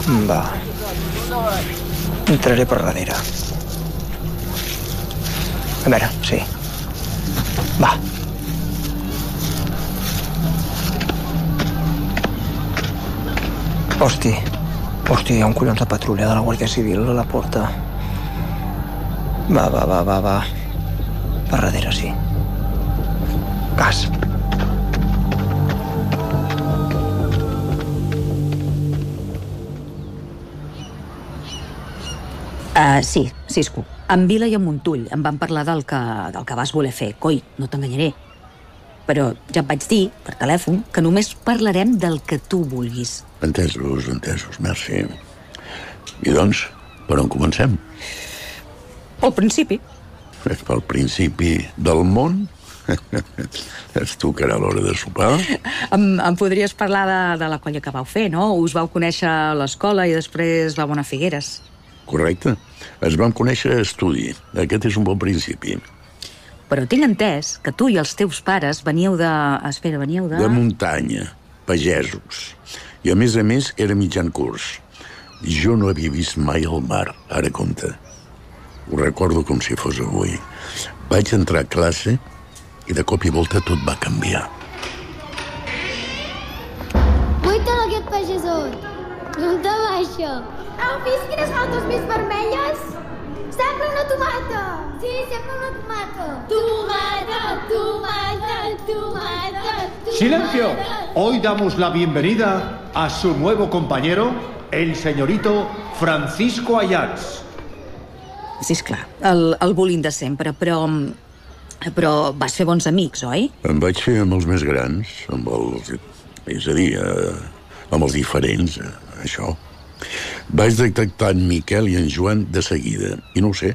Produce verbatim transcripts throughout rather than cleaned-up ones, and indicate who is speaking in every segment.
Speaker 1: Va. Entraré per darrere. A veure, sí. Va. Hosti. Hosti, hi ha un collons de patrulla de la Guàrdia Civil a la porta. Va, va, va, va, va. Per darrere, sí. Gas.
Speaker 2: Uh, sí, Cisco. En Vila i en Montull em van parlar del que, del que vas voler fer. Coi, no t'enganyaré. Però ja et vaig dir, per telèfon, que només parlarem del que tu vulguis.
Speaker 3: Entesos, entesos, merci. I doncs, per on comencem?
Speaker 2: Pel principi.
Speaker 3: Pel principi del món? Es tocarà l'hora de sopar?
Speaker 2: Em, em podries parlar de, de la colla que vau fer, no? Us vau conèixer a l'escola i després vau anar a Figueres.
Speaker 3: Correcte. Es vam conèixer a estudi. Aquest és un bon principi.
Speaker 2: Però tinc entès que tu i els teus pares veníeu de... Espera, veníeu de...
Speaker 3: De muntanya, pagesos. I a més a més era mitjan curs. Jo no havia vist mai el mar, ara compte. Ho recordo com si fos avui. Vaig entrar a classe i de cop i volta tot va canviar.
Speaker 4: Guaita aquest pagesot! No te baixa! Heu vist quines galtes més vermelles? Sembla una tomata! Sí, sembla una tomata! Tomata, tomata, tomata, tomata...
Speaker 5: ¡Silencio! Hoy damos la bienvenida a su nuevo compañero, el señorito Francisco Ayats.
Speaker 2: Sí, esclar, el, el bullying de sempre, però... Però vas fer bons amics, oi?
Speaker 3: Em vaig fer amb els més grans, amb els... És a dir, eh, amb els diferents, eh, això. Vaig detectar en Miquel i en Joan de seguida. I no ho sé,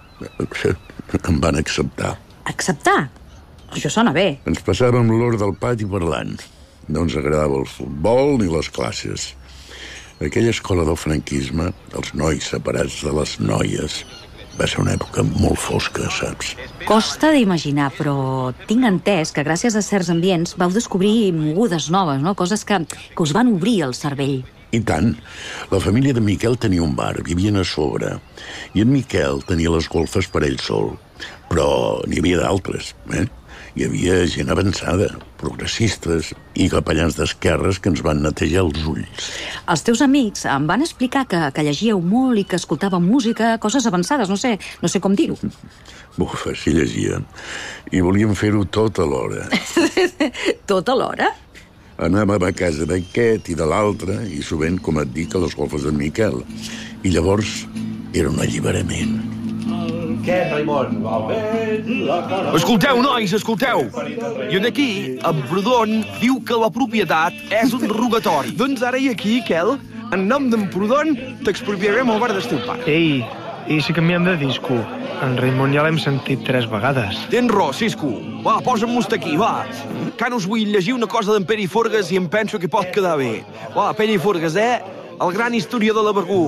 Speaker 3: em van acceptar.
Speaker 2: Acceptar? Això sona bé.
Speaker 3: Ens passàvem l'hora del pati parlant. No ens agradava el futbol ni les classes. Aquella escola del franquisme, els nois separats de les noies, va ser una època molt fosca, saps?
Speaker 2: Costa d'imaginar, però tinc entès que gràcies a certs ambients vau descobrir mogudes noves, no? Coses que, que us van obrir el cervell.
Speaker 3: I tant. La família de Miquel tenia un bar, vivien a sobre. I en Miquel tenia les golfes per ell sol. Però n'hi havia d'altres, eh? Hi havia gent avançada, progressistes i capellans d'esquerres que ens van netejar els ulls.
Speaker 2: Els teus amics em van explicar que, que llegíeu molt i que escoltàveu música, coses avançades, no sé, no sé com dir-ho.
Speaker 3: Bufa, sí llegien. I volíem fer-ho tot alhora.
Speaker 2: Tot alhora?
Speaker 3: Anàvem a casa d'aquest i de l'altre, i sovint, com et dic, a les golfes d'en Miquel. I llavors era un alliberament.
Speaker 6: Què, Raimon? Val bé, la cara...
Speaker 7: Escolteu, nois, escolteu! I aquí, en Proudhon diu que la propietat és un rogatori. Doncs ara i aquí, Quel, en nom d'en Proudhon, t'expropiarem el bar del teu pare.
Speaker 8: Ei, i si canviem de disco? En Raimon ja l'hem sentit tres vegades.
Speaker 7: Tens raó, Cisco. Va, posa'm-nos aquí, va. Que no us vull llegir una cosa d'en Pere i Forgues i em penso que pot quedar bé. Va, Pere i Forgues, eh? El gran historiador de la Begur.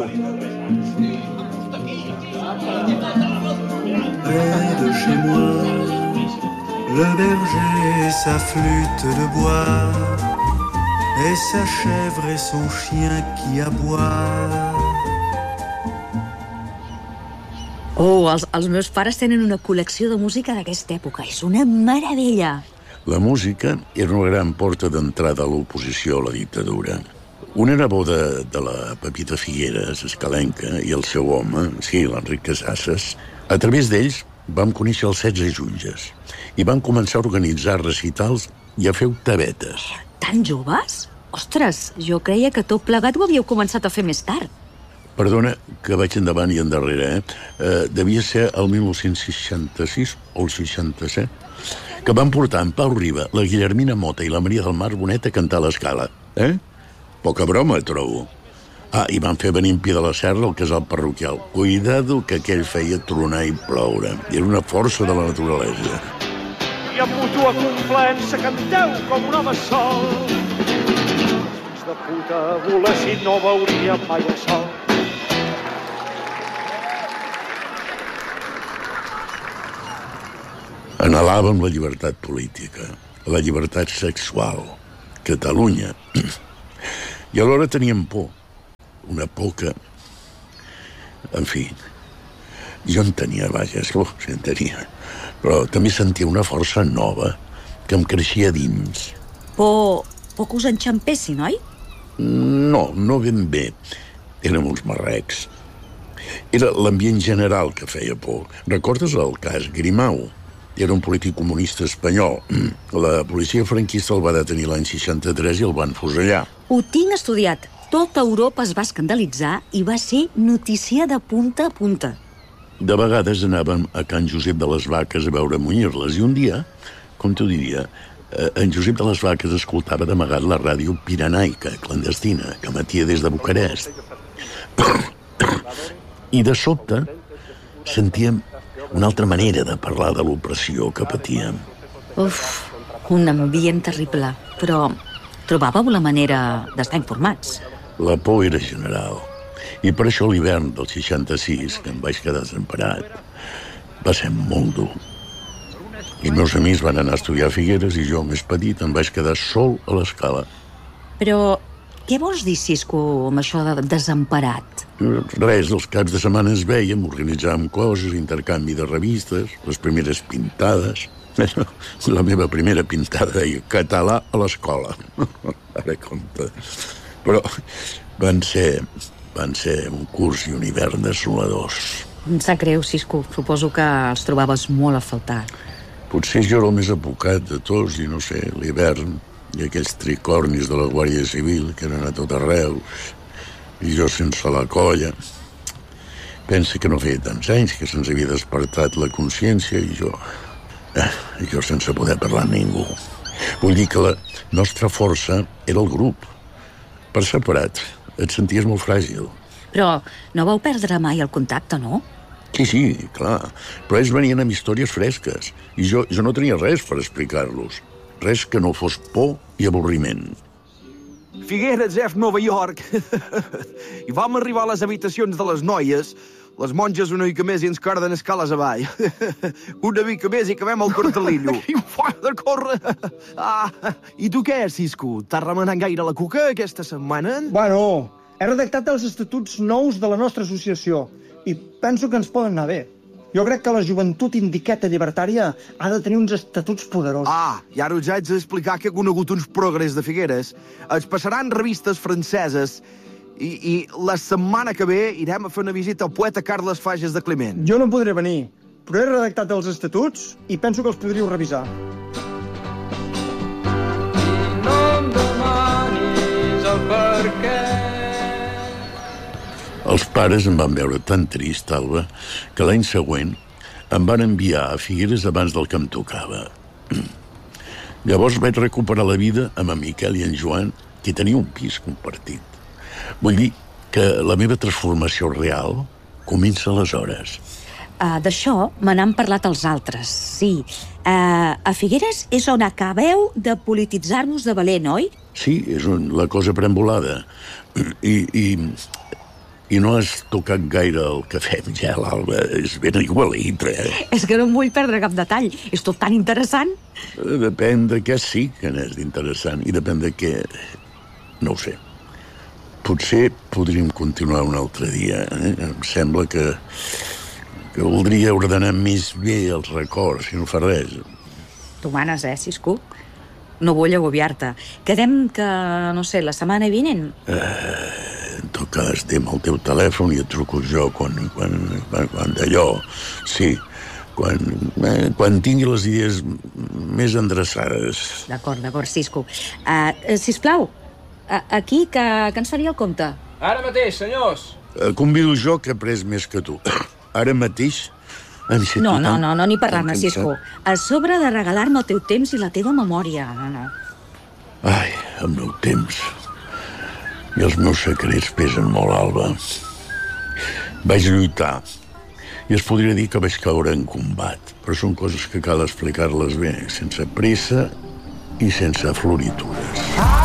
Speaker 9: Près de chez moi, le berger et sa flûte de bois, et sa chèvre et son chien qui aboie.
Speaker 2: Oh, els, els meus pares tenen una col·lecció de música d'aquesta època. És una meravella.
Speaker 3: La música era una gran porta d'entrada a l'oposició a la dictadura. Una neboda de la Pepita Figueres, escalenca, i el seu home, sí, l'Enric Casasses, a través d'ells vam conèixer els setze junges i vam començar a organitzar recitals i a fer octavetes.
Speaker 2: Tan joves? Ostres, jo creia que tot plegat ho havíeu començat a fer més tard.
Speaker 3: Perdona, que vaig endavant i endarrere, eh? eh devia ser el mil nou-cents seixanta-sis o el seixanta-set, que van portar en Pau Riba, la Guillermina Mota i la Maria del Mar Bonet a cantar a l'Escala. Eh? Poca broma, trobo. Ah, i van fer venir en Pi de la Serra al casal parroquial. Cuidado, que aquell feia tronar i ploure. Era una força de la naturalesa.
Speaker 6: I amb mútua complaença canteu com un home sol. Fills de puta, volessin, no veuria mai el sol.
Speaker 3: Anhelàvem la llibertat política, la llibertat sexual, Catalunya. I alhora teníem por. una por que... En fi, jo en tenia, vaja, oh, sí, en tenia. Però també sentia una força nova que em creixia dins.
Speaker 2: Por, por que us enxampessin, oi?
Speaker 3: No, no ben bé. Érem uns marrecs. Era l'ambient general que feia por. Recordes el cas Grimau? Era un polític comunista espanyol. La policia franquista el va detenir l'any seixanta-tres i el van fusellar.
Speaker 2: Ho tinc estudiat. Tota Europa es va escandalitzar i va ser notícia de punta a punta.
Speaker 3: De vegades anàvem a Can Josep de les Vaques a veure munyir-les i un dia, com t'ho diria, en Josep de les Vaques escoltava d'amagat la ràdio piranaica, clandestina, que emetia des de Bucarest. I de sobte sentíem una altra manera de parlar de l'opressió que patíem.
Speaker 2: Uf, un ambient terrible, però trobàveu la manera d'estar informats.
Speaker 3: La por era general. I per això l'hivern del seixanta-sis, que em vaig quedar desemparat, va ser molt dur. Els meus amics van anar a estudiar a Figueres i jo, més petit, em vaig quedar sol a l'escala.
Speaker 2: Però què vols dir, Cisco, amb això de desemparat?
Speaker 3: Res, els caps de setmana ens vèiem, organitzàvem coses, intercanvi de revistes, les primeres pintades. La meva primera pintada deia català a l'escola. Ara compte. Però van ser, van ser un curs i un hivern desoladors.
Speaker 2: Em sap greu, Cisco. Suposo que els trobaves molt a faltar.
Speaker 3: Potser jo era el més apocat de tots i, no sé, l'hivern i aquells tricornis de la Guàrdia Civil que eren a tot arreu i jo sense la colla. Pensa que no feia tants anys que se'ns havia despertat la consciència i jo... Eh, jo sense poder parlar amb ningú. Vull dir que la nostra força era el grup. Per separat, et senties molt fràgil.
Speaker 2: Però no vau perdre mai el contacte, no?
Speaker 3: Sí, sí, clar. Però ells venien amb històries fresques i jo, jo no tenia res per explicar-los. Res que no fos por i avorriment.
Speaker 7: Figueres, F, Nova York. I vam arribar a les habitacions de les noies. Les monges una mica més i ens carden escales avall. Una mica més i acabem al cartelillo. I fora de córrer. Ah, i tu què, Cisco? T'has remenat gaire la cuca aquesta setmana?
Speaker 10: Bueno, he redactat els estatuts nous de la nostra associació i penso que ens poden anar bé. Jo crec que la joventut indiqueta llibertària ha de tenir uns estatuts poderosos.
Speaker 7: Ah, i ara us haig d'explicar que he conegut uns progres de Figueres. Es passaran revistes franceses i, i la setmana que ve irem a fer una visita al poeta Carles Fages de Climent.
Speaker 10: Jo no podré venir, però he redactat els estatuts i penso que els podríeu revisar.
Speaker 11: No em demanis el per què.
Speaker 3: Els pares em van veure tan trist, Alba, que l'any següent em van enviar a Figueres abans del que em tocava. Llavors vaig recuperar la vida amb en Miquel i en Joan, que tenia un pis compartit. Vull dir que la meva transformació real comença aleshores.
Speaker 2: Uh, D'això me n'han parlat els altres, sí. Uh, a Figueres és on acabeu de polititzar-vos de valent, oi?
Speaker 3: Sí, és un, la cosa preembolada. I, i, I no has tocat gaire el que fem ja, l'Alba. És ben igualit, eh?
Speaker 2: És que no em vull perdre cap detall. És tot tan interessant.
Speaker 3: Depèn de què sí que n'és d'interessant i depèn de què... No ho sé. Potser podríem continuar un altre dia, eh? Em sembla que... que voldria ordenar més bé els records, si no fa res.
Speaker 2: Tu manes, eh, Cisco? No vull agobiar-te. Quedem que, no sé, la setmana vinent?
Speaker 3: Eh... En tot cas, tem el teu telèfon i et truco jo quan, quan, quan, quan d'allò, sí, quan, eh, quan tingui les idees més endreçades.
Speaker 2: D'acord, d'acord, Cisco. Uh, sisplau, uh, aquí, que, que ens faria el compte?
Speaker 11: Ara mateix, senyors.
Speaker 3: Uh, convido jo, que he pres més que tu. Ara mateix...
Speaker 2: No, no, no, no, ni parlar-ne, Cisco. A sobre de regalar-me el teu temps i la teva memòria. No, no.
Speaker 3: Ai, el meu temps... I els meus secrets pesen molt, Alba. Vaig lluitar. I es podria dir que vaig caure en combat. Però són coses que cal explicar-les bé, sense pressa i sense floritures.